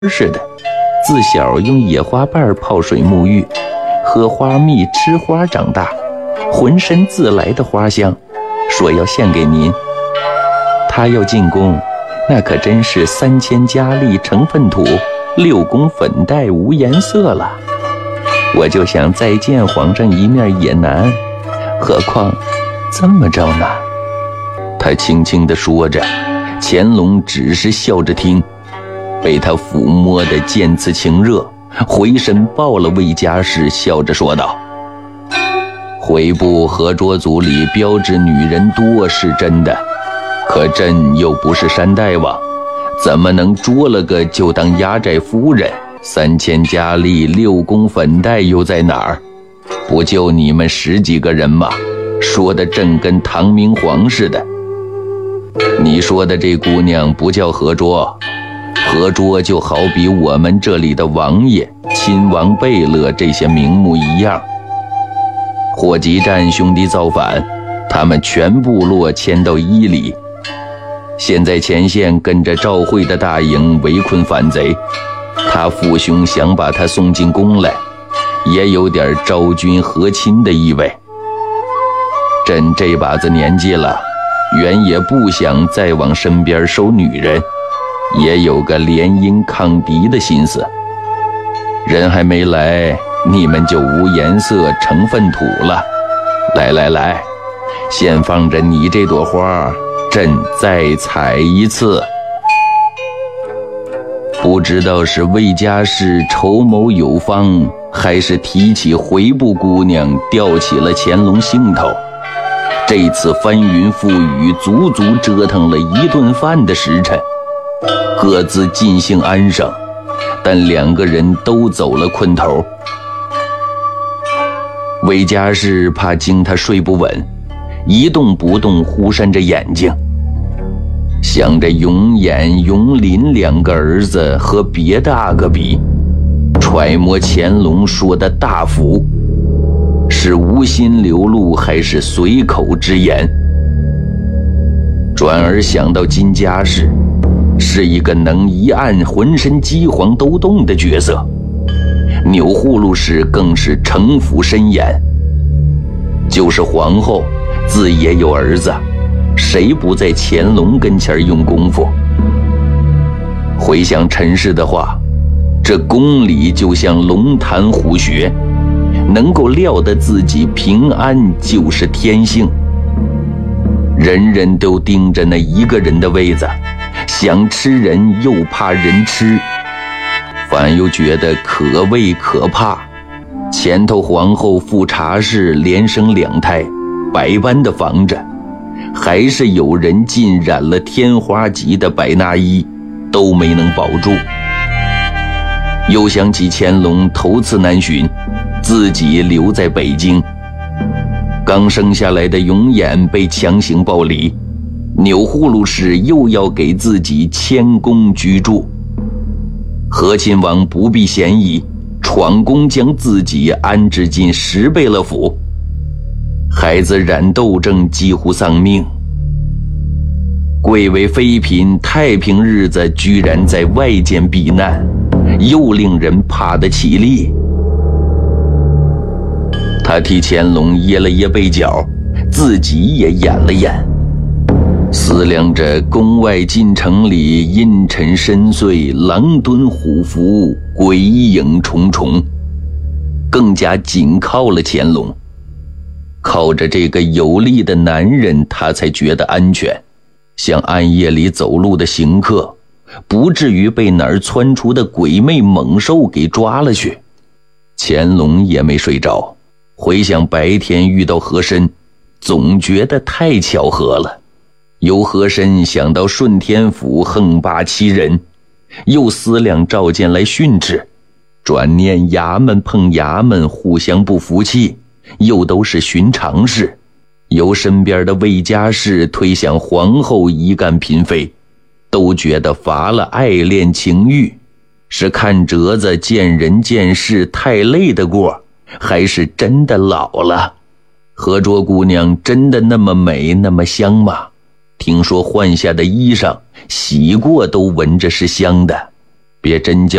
似的，自小用野花瓣泡水沐浴，喝花蜜吃花长大，浑身自来的花香，说要献给您。他要进宫，那可真是3000佳丽成粪土，6宫粉黛无颜色了。我就想再见皇上一面也难，何况这么着呢？他轻轻地说着，乾隆只是笑着听，被他抚摸得渐次情热，回身抱了魏家氏，笑着说道：回部和卓族里标致女人多是真的，可朕又不是山大王，怎么能捉了个就当压寨夫人？3000佳丽6宫粉黛又在哪儿？不就你们10几个人吗？说的朕跟唐明皇似的。你说的这姑娘不叫和卓，和卓就好比我们这里的王爷、亲王贝勒这些名目一样。霍集战兄弟造反，他们全部落迁到伊犁，现在前线跟着赵惠的大营围困反贼，他父兄想把他送进宫来，也有点昭君和亲的意味。朕这把子年纪了，原也不想再往身边收女人，也有个联姻抗敌的心思。人还没来，你们就无颜色成粪土了。来来来，先放着你这朵花，朕再采一次。不知道是魏家氏筹谋有方，还是提起回部姑娘吊起了乾隆兴头，这次翻云覆雨，足足折腾了1顿饭的时辰，各自尽兴安生，但2个人都走了困头。魏家氏怕惊他睡不稳，一动不动忽闪着眼睛，想着永琰、永林2个儿子和别的阿哥比，揣摩乾隆说的大福是无心流露还是随口之言。转而想到金家氏是一个能一按浑身饥黄都动的角色，钮祜禄氏更是城府深严，就是皇后自也有儿子，谁不在乾隆跟前用功夫？回想陈氏的话，这宫里就像龙潭虎穴，能够料得自己平安就是天幸。人人都盯着那一个人的位子，想吃人又怕人吃，反又觉得可畏可怕。前头皇后富察氏连生2胎，百般的防着，还是有人浸染了天花级的百纳伊，都没能保住。又想起乾隆头次南巡，自己留在北京，刚生下来的永琰被强行抱离，钮祜禄氏又要给自己迁宫居住，和亲王不避嫌疑，闯宫将自己安置进10贝勒府，孩子染痘症几乎丧命。贵为妃嫔，太平日子居然在外间避难，又令人怕得起立。他替乾隆掖了掖背角，自己也掩了掩，思量着宫外京城里阴沉深邃，狼蹲虎伏，鬼影重重，更加紧靠了乾隆。靠着这个有力的男人，他才觉得安全，像暗夜里走路的行客，不至于被哪儿窜出的鬼魅猛兽给抓了去。乾隆也没睡着，回想白天遇到和珅，总觉得太巧合了。由和珅想到顺天府横霸欺人，又思量召见来训斥，转念衙门碰衙门，互相不服气，又都是寻常事。由身边的魏家氏推想皇后一干嫔妃，都觉得乏了爱恋情欲，是看折子见人见事太累的过，还是真的老了？和卓姑娘真的那么美那么香吗？听说换下的衣裳洗过都闻着是香的。 别真叫